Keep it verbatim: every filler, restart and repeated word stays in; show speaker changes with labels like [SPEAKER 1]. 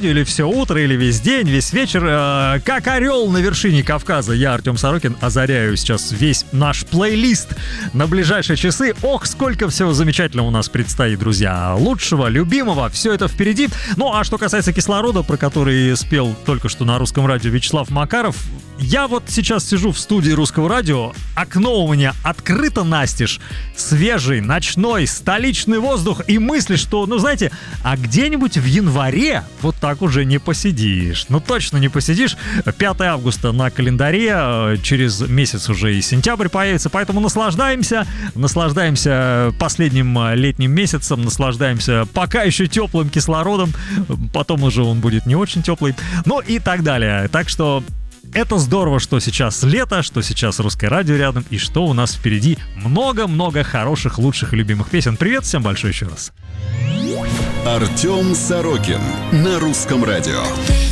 [SPEAKER 1] радио, или все утро, или весь день, весь вечер. Э, как орел на вершине Кавказа. Я, Артем Сорокин, озаряю сейчас весь наш плейлист на ближайшие часы. Ох, сколько всего замечательного у нас предстоит, друзья. Лучшего, любимого, все это впереди. Ну, а что касается кислорода, про который спел только что на русском радио Вячеслав Макаров, я вот сейчас сижу в студии русского радио, окно у меня открыто настежь, свежий, ночной, столичный воздух, и мысли, что, ну знаете, а где-нибудь в январе вот так уже не посидишь. Ну точно не посидишь. пятое августа на календаре, через месяц уже и сентябрь появится, поэтому наслаждаемся, наслаждаемся последним летним месяцем, наслаждаемся пока еще теплым кислородом, потом уже он будет не очень теплый, ну и так далее. Так что это здорово, что сейчас лето, что сейчас русское радио рядом, и что у нас впереди много-много хороших, лучших и любимых песен. Привет всем большой еще раз.
[SPEAKER 2] Артем Сорокин на русском радио.